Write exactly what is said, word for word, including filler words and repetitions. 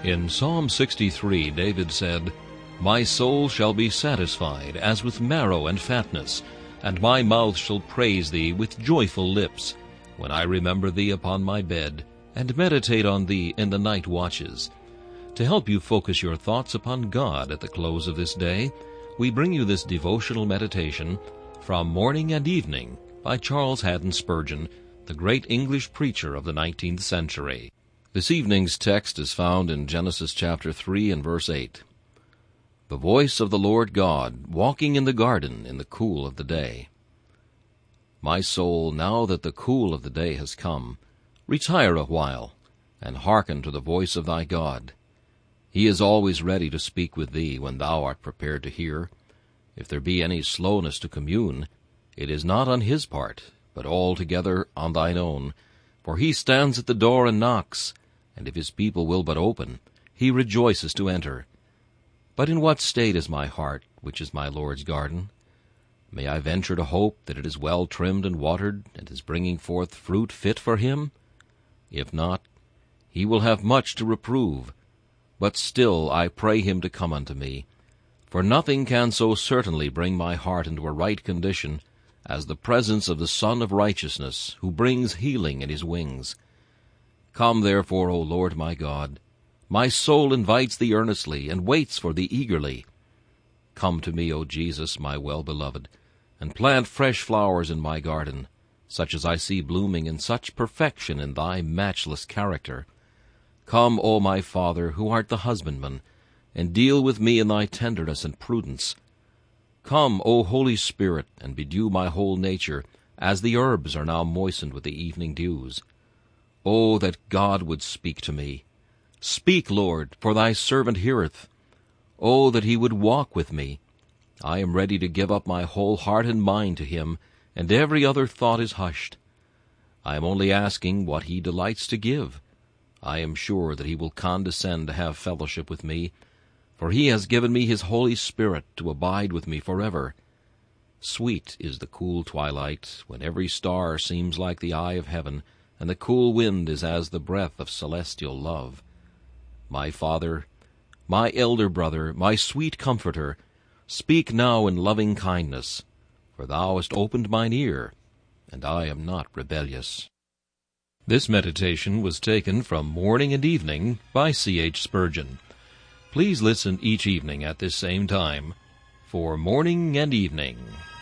In Psalm sixty-three, David said, "My soul shall be satisfied as with marrow and fatness, and my mouth shall praise thee with joyful lips, when I remember thee upon my bed, and meditate on thee in the night watches." To help you focus your thoughts upon God at the close of this day, we bring you this devotional meditation from Morning and Evening by Charles Haddon Spurgeon, the great English preacher of the nineteenth century. This evening's text is found in Genesis chapter three and verse eight. The voice of the Lord God, walking in the garden in the cool of the day. My soul, now that the cool of the day has come, retire a while, and hearken to the voice of thy God. He is always ready to speak with thee when thou art prepared to hear. If there be any slowness to commune, it is not on his part, but altogether on thine own. For he stands at the door and knocks, and if his people will but open, he rejoices to enter. But in what state is my heart, which is my Lord's garden? May I venture to hope that it is well trimmed and watered, and is bringing forth fruit fit for him? If not, he will have much to reprove. But still I pray him to come unto me. For nothing can so certainly bring my heart into a right condition as the presence of the Son of Righteousness, who brings healing in his wings. Come therefore, O Lord my God. My soul invites thee earnestly, and waits for thee eagerly. Come to me, O Jesus, my well-beloved, and plant fresh flowers in my garden, such as I see blooming in such perfection in thy matchless character. Come, O my Father, who art the husbandman, and deal with me in thy tenderness and prudence. Come, O Holy Spirit, and bedew my whole nature, as the herbs are now moistened with the evening dews. O that God would speak to me! Speak, Lord, for thy servant heareth. O that he would walk with me! I am ready to give up my whole heart and mind to him, and every other thought is hushed. I am only asking what he delights to give. I am sure that he will condescend to have fellowship with me, for he has given me his Holy Spirit to abide with me forever. Sweet is the cool twilight, when every star seems like the eye of heaven, and the cool wind is as the breath of celestial love. My Father, my elder brother, my sweet Comforter, speak now in loving kindness, for thou hast opened mine ear, and I am not rebellious. This meditation was taken from Morning and Evening by C H Spurgeon. Please listen each evening at this same time for Morning and Evening.